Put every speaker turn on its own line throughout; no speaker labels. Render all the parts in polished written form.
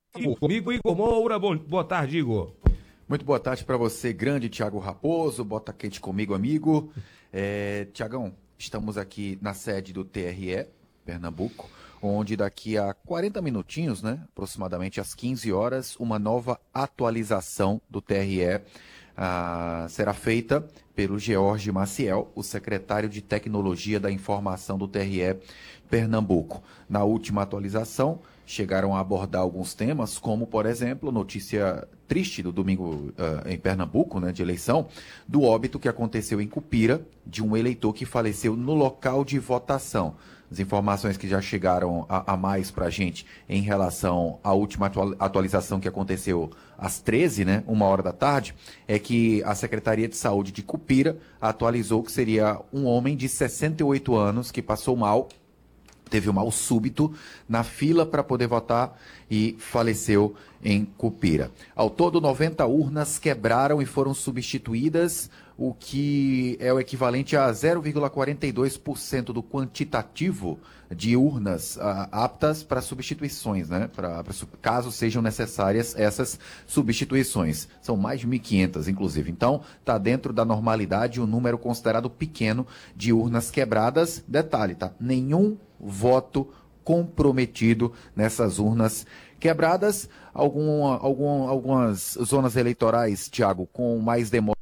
Comigo, Igor Moura. Boa tarde, Igor.
Muito boa tarde para você, grande Thiago Raposo. Bota quente comigo, amigo. Tiagão, estamos aqui na sede do TRE, Pernambuco, onde daqui a 40 minutinhos, né, aproximadamente às 15 horas, uma nova atualização do TRE será feita pelo George Maciel, o secretário de Tecnologia da Informação do TRE Pernambuco. Na última atualização, chegaram a abordar alguns temas, como, por exemplo, notícia triste do domingo em Pernambuco, né, de eleição, do óbito que aconteceu em Cupira, de um eleitor que faleceu no local de votação. As informações que já chegaram a mais para a gente em relação à última atualização que aconteceu às 13, né, 1h da tarde, é que a Secretaria de Saúde de Cupira atualizou que seria um homem de 68 anos que passou mal, teve um mal súbito na fila para poder votar e faleceu em Cupira. Ao todo, 90 urnas quebraram e foram substituídas, o que é o equivalente a 0,42% do quantitativo de urnas aptas para substituições, né? Caso sejam necessárias essas substituições. São mais de 1.500, inclusive. Então, está dentro da normalidade um número considerado pequeno de urnas quebradas. Detalhe, tá? Nenhum voto comprometido nessas urnas quebradas. Algumas zonas eleitorais, Tiago, com mais demora,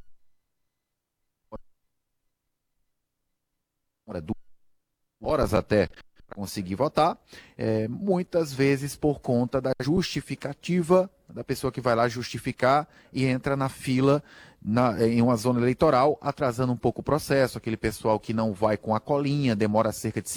horas até para conseguir votar, muitas vezes por conta da justificativa da pessoa que vai lá justificar e entra na fila em uma zona eleitoral, atrasando um pouco o processo, aquele pessoal que não vai com a colinha, demora cerca de